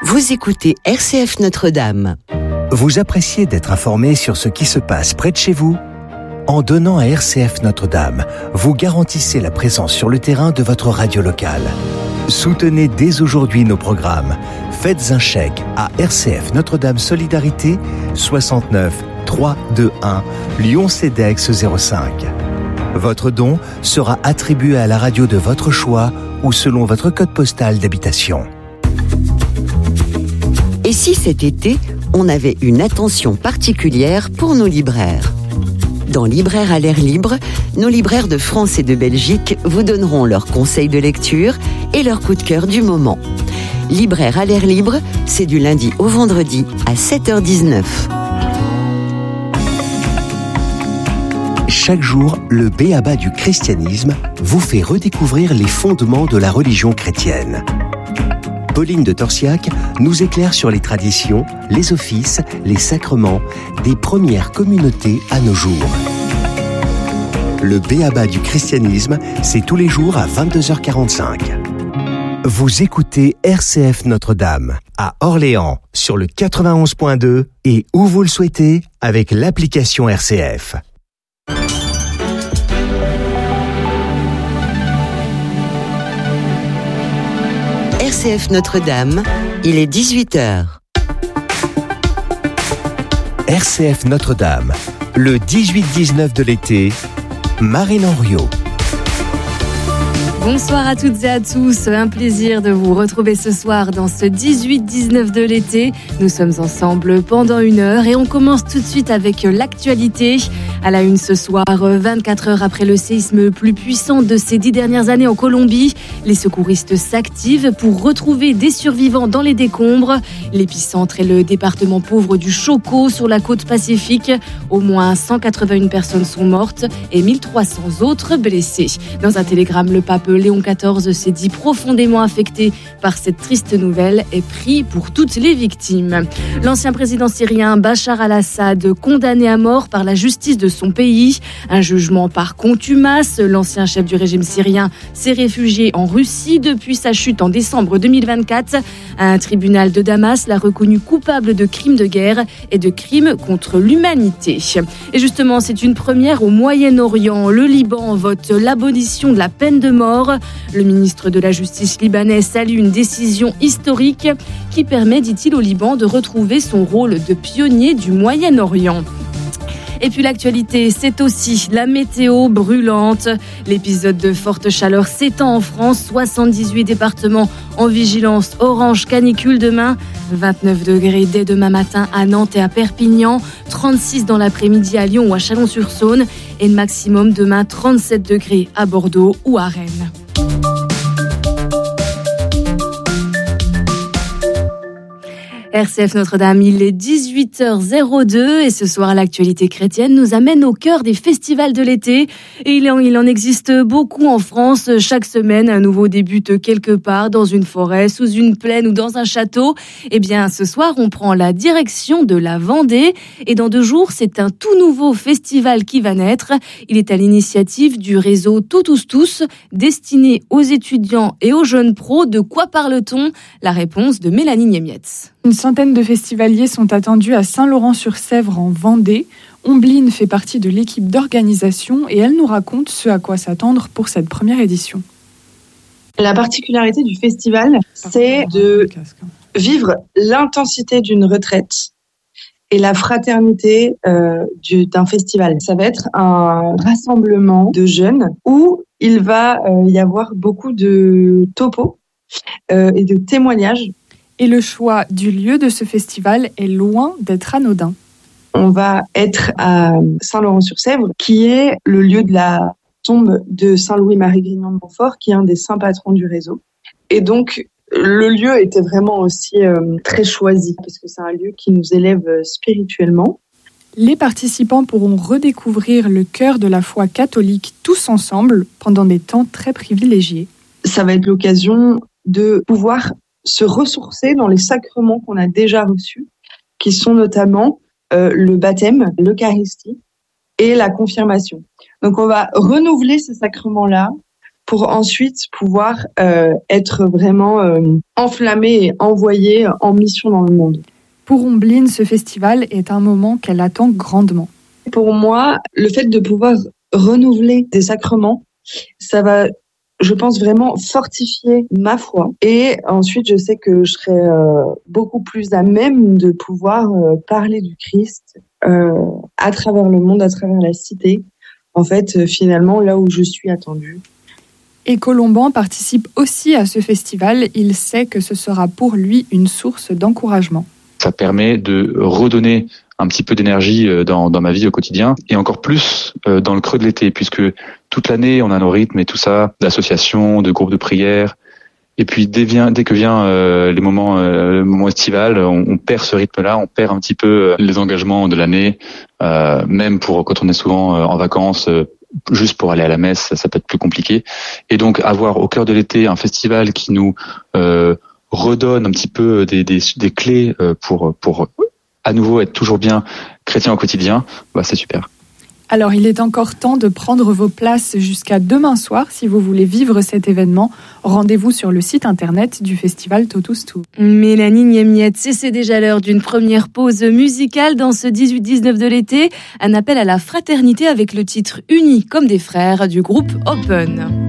Vous écoutez RCF Notre-Dame. Vous appréciez d'être informé sur ce qui se passe près de chez vous ? En donnant à RCF Notre-Dame, vous garantissez la présence sur le terrain de votre radio locale. Soutenez dès aujourd'hui nos programmes. Faites un chèque à RCF Notre-Dame Solidarité 69 321 Lyon-Cedex 05. Votre don sera attribué à la radio de votre choix ou selon votre code postal d'habitation. Et si cet été, on avait une attention particulière pour nos libraires ? Dans Libraires à l'air libre, nos libraires de France et de Belgique vous donneront leurs conseils de lecture et leurs coups de cœur du moment. Libraires à l'air libre, c'est du lundi au vendredi à 7h19. Chaque jour, le b.a.-ba du christianisme vous fait redécouvrir les fondements de la religion chrétienne. Pauline de Torsiac nous éclaire sur les traditions, les offices, les sacrements des premières communautés à nos jours. Le b.a.-ba du christianisme, c'est tous les jours à 22h45. Vous écoutez RCF Notre-Dame à Orléans sur le 91.2 et où vous le souhaitez avec l'application RCF. RCF Notre-Dame, il est 18h. RCF Notre-Dame, le 18-19 de l'été, Marine Henriot. Bonsoir à toutes et à tous, un plaisir de vous retrouver ce soir dans ce 18-19 de l'été. Nous sommes ensemble pendant 1 heure et on commence tout de suite avec l'actualité. À la une ce soir, 24 heures après le séisme le plus puissant de ces 10 dernières années en Colombie, les secouristes s'activent pour retrouver des survivants dans les décombres. L'épicentre est le département pauvre du Chocó sur la côte pacifique. Au moins 181 personnes sont mortes et 1300 autres blessées. Dans un télégramme, le pape Léon XIV s'est dit profondément affecté par cette triste nouvelle et prie pour toutes les victimes. L'ancien président syrien Bachar al-Assad, condamné à mort par la justice de son pays. Un jugement par contumace. L'ancien chef du régime syrien s'est réfugié en Russie depuis sa chute en décembre 2024. Un tribunal de Damas l'a reconnu coupable de crimes de guerre et de crimes contre l'humanité. Et justement, c'est une première au Moyen-Orient. Le Liban vote l'abolition de la peine de mort. Le ministre de la Justice libanais salue une décision historique qui permet, dit-il, au Liban de retrouver son rôle de pionnier du Moyen-Orient. Et puis l'actualité, c'est aussi la météo brûlante. L'épisode de forte chaleur s'étend en France. 78 départements en vigilance orange canicule demain. 29 degrés dès demain matin à Nantes et à Perpignan. 36 dans l'après-midi à Lyon ou à Chalon-sur-Saône. Et le maximum demain, 37 degrés à Bordeaux ou à Rennes. RCF Notre-Dame, il est 18h02 et ce soir, l'actualité chrétienne nous amène au cœur des festivals de l'été. Et il en existe beaucoup en France. Chaque semaine, un nouveau débute quelque part, dans une forêt, sous une plaine ou dans un château. Eh bien, ce soir, on prend la direction de la Vendée. Et dans 2 jours, c'est un tout nouveau festival qui va naître. Il est à l'initiative du réseau Tous, destiné aux étudiants et aux jeunes pros. De quoi parle-t-on ? La réponse de Mélanie Niemietz. Une centaine de festivaliers sont attendus à Saint-Laurent-sur-Sèvre en Vendée. Ombline fait partie de l'équipe d'organisation et elle nous raconte ce à quoi s'attendre pour cette première édition. La particularité du festival, c'est de vivre l'intensité d'une retraite et la fraternité d'un festival. Ça va être un rassemblement de jeunes où il va y avoir beaucoup de topos et de témoignages. Et le choix du lieu de ce festival est loin d'être anodin. On va être à Saint-Laurent-sur-Sèvre, qui est le lieu de la tombe de Saint-Louis-Marie Grignon de Montfort, qui est un des saints patrons du réseau. Et donc, le lieu était vraiment aussi très choisi, parce que c'est un lieu qui nous élève spirituellement. Les participants pourront redécouvrir le cœur de la foi catholique tous ensemble pendant des temps très privilégiés. Ça va être l'occasion de pouvoir se ressourcer dans les sacrements qu'on a déjà reçus, qui sont notamment le baptême, l'Eucharistie et la confirmation. Donc on va renouveler ces sacrements-là pour ensuite pouvoir être vraiment enflammée et envoyée en mission dans le monde. Pour Ombline, ce festival est un moment qu'elle attend grandement. Pour moi, le fait de pouvoir renouveler des sacrements, ça va, je pense, vraiment fortifier ma foi. Et ensuite, je sais que je serai beaucoup plus à même de pouvoir parler du Christ à travers le monde, à travers la cité. En fait, finalement, là où je suis attendue. Et Colomban participe aussi à ce festival. Il sait que ce sera pour lui une source d'encouragement. Ça permet de redonner un petit peu d'énergie dans ma vie au quotidien et encore plus dans le creux de l'été puisque toute l'année on a nos rythmes et tout ça, d'associations, de groupes de prière et puis dès que vient les moments estivales, on perd ce rythme-là, on perd un petit peu les engagements de l'année, même quand on est souvent en vacances. Juste pour aller à la messe, ça peut être plus compliqué. Et donc avoir au cœur de l'été un festival qui nous redonne un petit peu des clés pour à nouveau être toujours bien chrétien au quotidien, c'est super. Alors il est encore temps de prendre vos places jusqu'à demain soir si vous voulez vivre cet événement. Rendez-vous sur le site internet du festival Totus Tu. Mélanie Niemiette, c'est déjà l'heure d'une première pause musicale dans ce 18-19 de l'été. Un appel à la fraternité avec le titre Unis comme des frères du groupe Open.